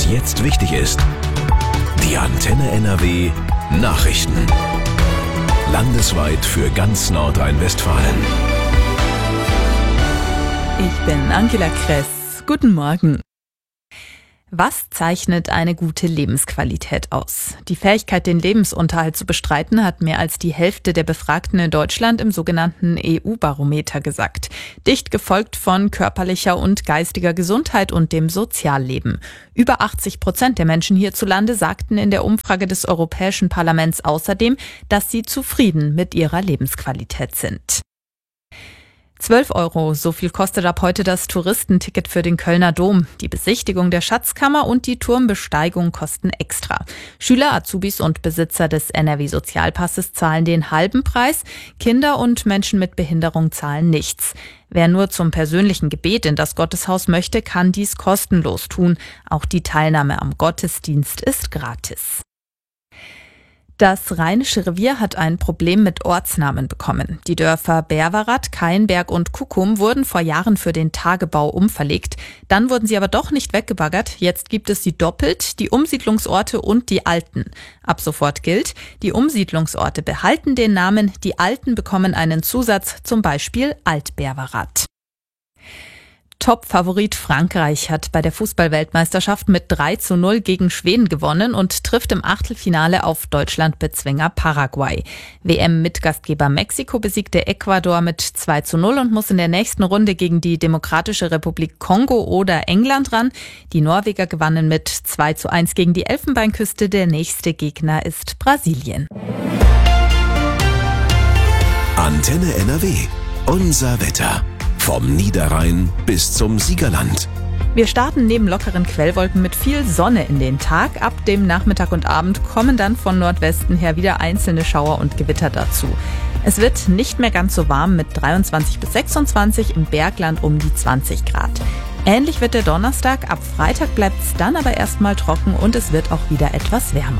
was jetzt wichtig ist. Die Antenne NRW Nachrichten. Landesweit für ganz Nordrhein-Westfalen. Ich bin Angela Kress. Guten Morgen. Was zeichnet eine gute Lebensqualität aus? Die Fähigkeit, den Lebensunterhalt zu bestreiten, hat mehr als die Hälfte der Befragten in Deutschland im sogenannten EU-Barometer gesagt. Dicht gefolgt von körperlicher und geistiger Gesundheit und dem Sozialleben. Über 80% der Menschen hierzulande sagten in der Umfrage des Europäischen Parlaments außerdem, dass sie zufrieden mit ihrer Lebensqualität sind. 12 €, so viel kostet ab heute das Touristenticket für den Kölner Dom. Die Besichtigung der Schatzkammer und die Turmbesteigung kosten extra. Schüler, Azubis und Besitzer des NRW-Sozialpasses zahlen den halben Preis. Kinder und Menschen mit Behinderung zahlen nichts. Wer nur zum persönlichen Gebet in das Gotteshaus möchte, kann dies kostenlos tun. Auch die Teilnahme am Gottesdienst ist gratis. Das Rheinische Revier hat ein Problem mit Ortsnamen bekommen. Die Dörfer Berwerath, Keinberg und Kuckum wurden vor Jahren für den Tagebau umverlegt. Dann wurden sie aber doch nicht weggebaggert. Jetzt gibt es sie doppelt, die Umsiedlungsorte und die alten. Ab sofort gilt, die Umsiedlungsorte behalten den Namen, die alten bekommen einen Zusatz, zum Beispiel Alt-Berwerath. Top-Favorit Frankreich hat bei der Fußball-Weltmeisterschaft mit 3:0 gegen Schweden gewonnen und trifft im Achtelfinale auf Deutschland-Bezwinger Paraguay. WM-Mitgastgeber Mexiko besiegte Ecuador mit 2:0 und muss in der nächsten Runde gegen die Demokratische Republik Kongo oder England ran. Die Norweger gewannen mit 2:1 gegen die Elfenbeinküste. Der nächste Gegner ist Brasilien. Antenne NRW. Unser Wetter. Vom Niederrhein bis zum Siegerland. Wir starten neben lockeren Quellwolken mit viel Sonne in den Tag. Ab dem Nachmittag und Abend kommen dann von Nordwesten her wieder einzelne Schauer und Gewitter dazu. Es wird nicht mehr ganz so warm mit 23 bis 26, im Bergland um die 20 Grad. Ähnlich wird der Donnerstag. Ab Freitag bleibt es dann aber erstmal trocken und es wird auch wieder etwas wärmer.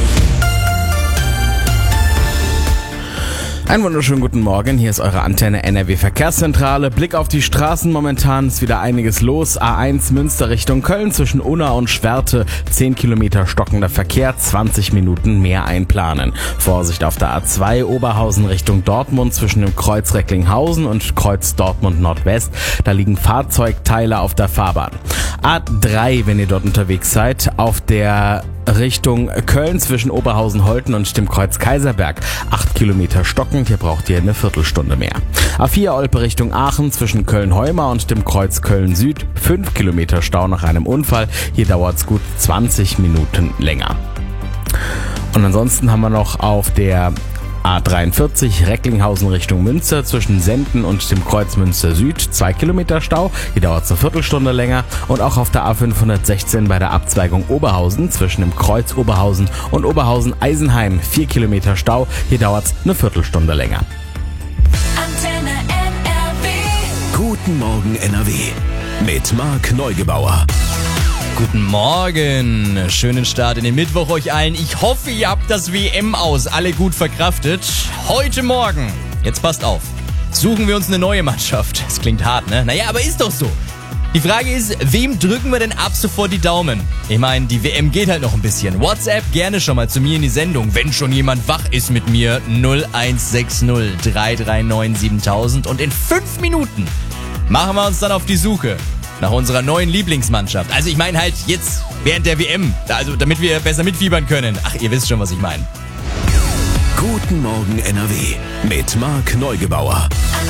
Einen wunderschönen guten Morgen, hier ist eure Antenne NRW Verkehrszentrale. Blick auf die Straßen, momentan ist wieder einiges los. A1 Münster Richtung Köln zwischen Unna und Schwerte, 10 Kilometer stockender Verkehr, 20 Minuten mehr einplanen. Vorsicht auf der A2 Oberhausen Richtung Dortmund zwischen dem Kreuz Recklinghausen und Kreuz Dortmund Nordwest. Da liegen Fahrzeugteile auf der Fahrbahn. A3, wenn ihr dort unterwegs seid, auf der Richtung Köln zwischen Oberhausen-Holten und dem Kreuz Kaiserberg. 8 Kilometer stockend, hier braucht ihr eine Viertelstunde mehr. A4 Olpe Richtung Aachen zwischen Köln-Heuma und dem Kreuz Köln-Süd. 5 Kilometer Stau nach einem Unfall. Hier dauert es gut 20 Minuten länger. Und ansonsten haben wir noch auf der A43 Recklinghausen Richtung Münster zwischen Senden und dem Kreuz Münster Süd 2 Kilometer Stau, hier dauert es eine Viertelstunde länger. Und auch auf der A516 bei der Abzweigung Oberhausen zwischen dem Kreuz Oberhausen und Oberhausen-Eisenheim 4 Kilometer Stau, hier dauert es eine Viertelstunde länger. Antenne NRW. Guten Morgen NRW. Mit Marc Neugebauer. Guten Morgen, schönen Start in den Mittwoch euch allen. Ich hoffe, ihr habt das WM-Aus alle gut verkraftet. Heute Morgen, jetzt passt auf, suchen wir uns eine neue Mannschaft. Das klingt hart, ne? Naja, aber ist doch so. Die Frage ist, wem drücken wir denn ab sofort die Daumen? Ich meine, die WM geht halt noch ein bisschen. WhatsApp gerne schon mal zu mir in die Sendung, wenn schon jemand wach ist mit mir. 0160 339 7000 und in 5 Minuten machen wir uns dann auf die Suche nach unserer neuen Lieblingsmannschaft. Also ich meine halt jetzt während der WM, also damit wir besser mitfiebern können. Ach, ihr wisst schon, was ich meine. Guten Morgen NRW mit Marc Neugebauer.